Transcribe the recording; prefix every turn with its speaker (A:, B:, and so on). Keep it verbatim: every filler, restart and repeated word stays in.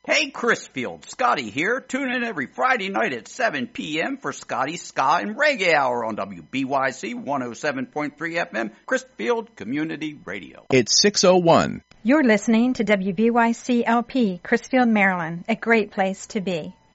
A: Hey, Chrisfield, Scotty here. Tune in every Friday night at seven p.m. for Scotty's Ska and Reggae Hour on W B Y C one oh seven point three F M, Chrisfield Community Radio.
B: It's six oh one.
C: You're listening to W B Y C L P, Chrisfield, Maryland, a great place to be.